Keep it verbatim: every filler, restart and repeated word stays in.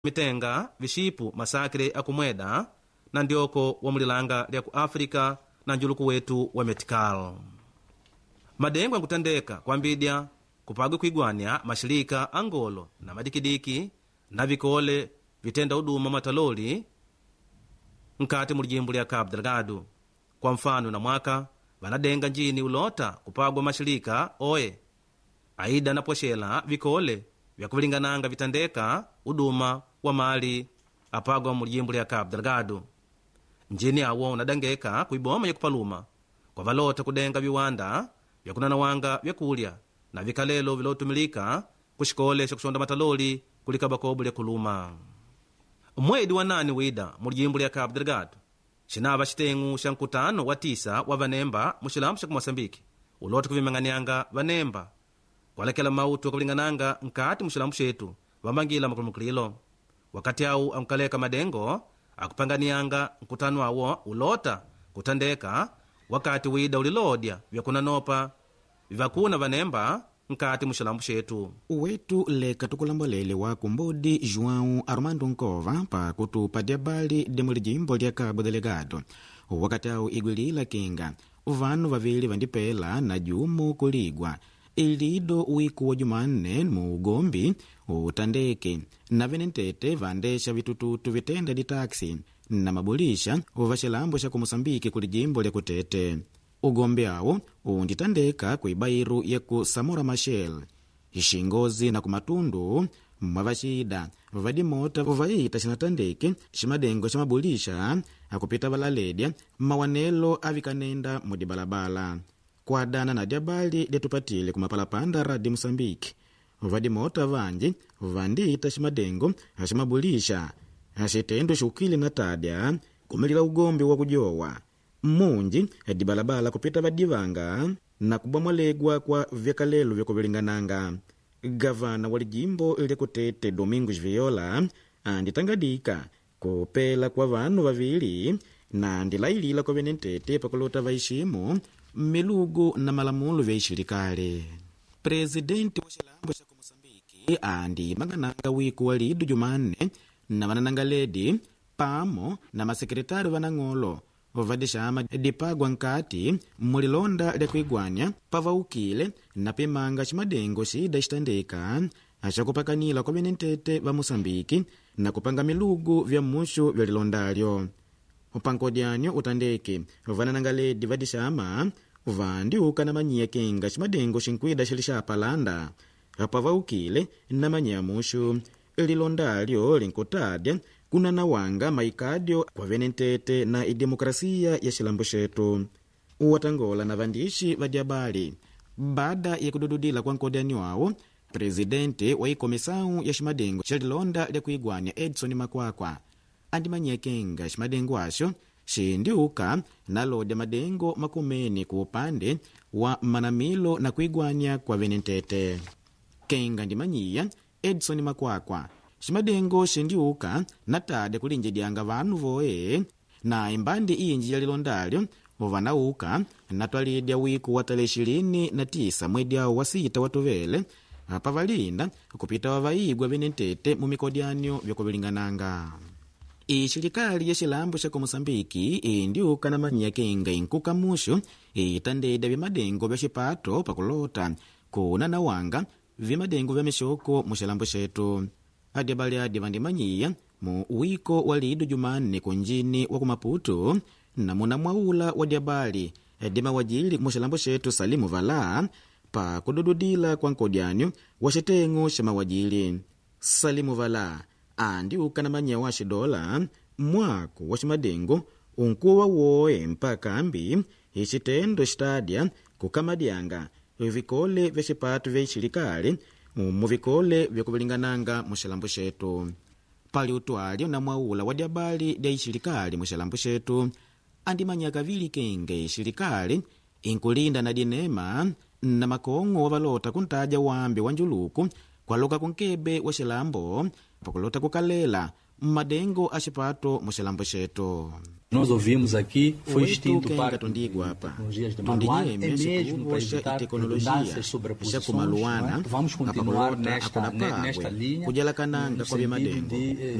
mitenga vishipu masakre akumweda na ndioko wa mulilanga lya ku Afrika na njuluku wetu wa Metikal. Madengo yakutendeka kwambidya kupagwe kuigwania mashirika angolo na madikidiki na vikole vitenda uduma mataloli nkati mulijimbu lya Cabo Delgado. Kwa mfano na mwaka vanadenga njini ulota kupagwa mashirika oye aida na poshela vikole vya kuvilingananga vitandeka uduma wa mali apagwa mulijimbu lya Cabo Delgado. Njini awo unadangeka kuiboma ya kupaluma kwa valota kudenga viwanda vya kunanawanga vyakulya na vikalelo vilotumilika kushikole sha kusonda mataloli kulikaba kobu lya kuluma. Mwedi wa nani wida mulijimbu lya Cabo Delgado shinava shitengu sha nkutano wa tisa wa vanemba mushilambu sha Mosambiki ulota kuvimang'anianga vanemba kwalekela mautu akulingananga nkati mushilambu shetu vamangila makulumukililo. Wakati au ankaleka madengo akupanganianga nkutano awo ulota kutandeka wakati wida ulilodya vyakunanopa vyakuna vanemba nkati mushilambu shetu. Wetu leka tukulambolele wa kumbudi João Armando Nkova pa kutupa diabali de mulijimbo lya Cabo Delgado. Wakati au igwilila kinga uvanu vavili vandipela na jumu kuligwa ilido wiku wa Jumanne mu ugombi utandeke na venentete vandesha vitututu vitenda di taksi na mabulisha uvashilambo sha Mosambiki kulijimbo lya Kutete. Ugombe awo unditandeka kuibairu yeku Samora Machel ishingozi na kumatundu mwavashida vadimota uvaita shinatandeke shimadengo shimabulisha akupita valaledya mawanelo avikanenda mudibalabala kwadana na diabali lyatupatile kumapalapanda radi Mosambiki vadimota vanji vandita shimadengo hashimabulisha hashitendo shukili na tadya kumilila ugombe wa kujowa munji dibalabala kupita vadivanga na kubwamolegwa kwa vyakalelo vyakuvilingananga. Gavana wa lijimbo lya Kutete Domingos Viola anditangadika kupela kwa vanu vavili na ndilailila kwa venentete pakulota vaishimu milugu na malamulo vya ishirikale. Presidenti wa shilambo sha Mosambiki andi mangananga wiku wa lidu Jumanne na vananangaledi pamo na masekretari vanang'olo vadishama dipagwa nkati mulilonda lya kuigwania pavaukile na pimanga shimadengo shida shitandeka ashakupakanila kwa venentete va Mosambiki na kupanga milugu vya mushu vya lilondalyo. Upankodyanyo utandeke vananangaledi vadishama vandiuka na manyiya kenga shimadengo shinkwida shilishapalanda apavaukile na manyiya mushu lilondalyo linkutadya kuna nawanga maikadyo kwa venentete na idemokrasia ya shilambo shetu. Uwatangola na vandishi vadiabali baada ya kudududila kwa nkodyanyo awo, presidente wa ikomisau ya shimadengo shalilonda lya kuigwania Edson Makwakwa andimanya kenga shimadengo asho shindiuka na lodya madengo makumeni ku upande wa manamilo na kuigwania kwa venentete. Kenga ndimanyiya Edson Makwakwa shimadengo shindiuka natade kulinjedianga vanu voe na imbandi inji ya lilondalyo vanauka natwalidya wiku wa tarehe ishirini na tisa mwedi ao wa sita watuvele apa valinda kupita wavaigwa venentete mumikodyanyo vyakuvilingananga. Ishirikali ya shilambo sha Mosambiki indiuka na manyiya kenga inkuka mushu itandeda vimadengo vya shipato pakulota kuna nawanga vimadengo vya mishoko mushilambo shetu. Adiabali adi vandimanyiya mu wiko wa lidu Jumanne kunjini wa kumaputu na muna mwaula wa diabali dima wajili mushilambo shetu Salimu Vala pa kudududila kwa nkodyanyo wa shitengu shima wajili. Salimu Vala andiuka na manyiya wa shidola mwako wa shimadengo unkuwa woe mpaka ambi ishitendo shitadya kukamadyanga vikole vya shipatu vya ishirikali mu vikole vya kuvilingananga mushilambo shetu. Pali utwalyo na mwaula wa diabali lya ishirikali mushilambo shetu andimanya kavili kenge ishirikali inkulinda na dinema na makongo wa valota kuntaja wambi wa njuluku kwa loka kunkebe wa shilambo pakulota kukalela madengo a cipato mucilambo ceto. Nós ouvimos aqui, foi extinto o Parque de Tecnologias de Maluana, é mesmo para evitar redundâncias sobre posições, não é? Vamos continuar nesta, nesta linha, no sentido de